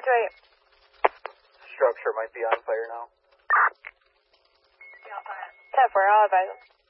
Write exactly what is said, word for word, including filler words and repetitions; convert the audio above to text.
Roger eight. Structure might be on fire now. ten four, I'll advise him.